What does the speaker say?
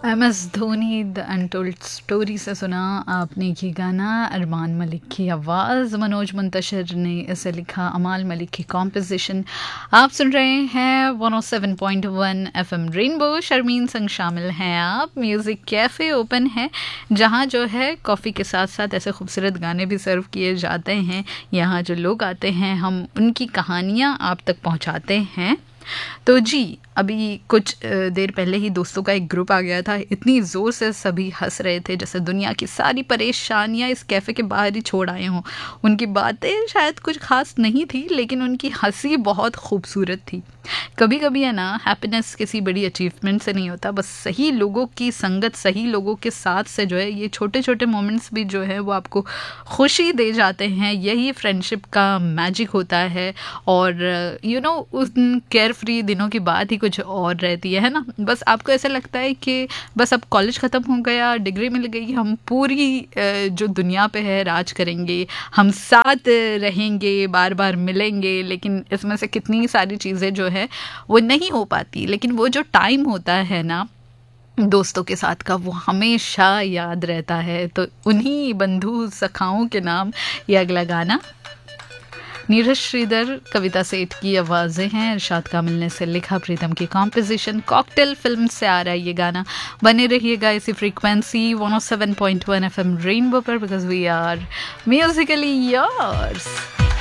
MS Dhoni the untold story से सुना आपने ये गाना। अरमान मलिक की आवाज़, मनोज मुंतशिर ने इसे लिखा, अमाल मलिक की कॉम्पोजिशन। आप सुन रहे हैं 107.1 FM रेनबो। शर्मीन संग शामिल हैं आप। म्यूज़िक कैफ़े ओपन है, जहाँ जो है कॉफ़ी के साथ साथ ऐसे खूबसूरत गाने भी सर्व किए जाते हैं। यहाँ जो लोग आते हैं, हम उनकी कहानियाँ आप तक पहुँचाते हैं। तो जी, अभी कुछ देर पहले ही दोस्तों का एक ग्रुप आ गया था। इतनी ज़ोर से सभी हंस रहे थे जैसे दुनिया की सारी परेशानियां इस कैफ़े के बाहर ही छोड़ आए हों। उनकी बातें शायद कुछ खास नहीं थी, लेकिन उनकी हंसी बहुत खूबसूरत थी। कभी कभी है ना, हैप्पीनेस किसी बड़ी अचीवमेंट से नहीं होता, बस सही लोगों की संगत, सही लोगों के साथ से जो है ये छोटे छोटे मोमेंट्स भी जो है वो आपको खुशी दे जाते हैं। यही फ्रेंडशिप का मैजिक होता है। और उन केयर फ्री दिनों की बात ही कुछ और रहती है ना। बस आपको ऐसा लगता है कि बस अब कॉलेज ख़त्म हो गया, डिग्री मिल गई, हम पूरी जो दुनिया पे है राज करेंगे, हम साथ रहेंगे, बार बार मिलेंगे। लेकिन इसमें से कितनी सारी चीज़ें जो है वो नहीं हो पाती। लेकिन वो जो टाइम होता है ना दोस्तों के साथ का, वो हमेशा याद रहता है। तो उन्हीं बंधु सखाओं के नाम ये अगला गाना। नीरज श्रीधर, कविता सेठ की आवाज़ें हैं, इरशाद कामिल ने से लिखा, प्रीतम की कॉम्पोजिशन। कॉकटेल फिल्म से आ रहा है ये गाना। बने रहिएगा इसी फ्रीक्वेंसी 107.1 FM रेनबो पर, because we are Musically yours.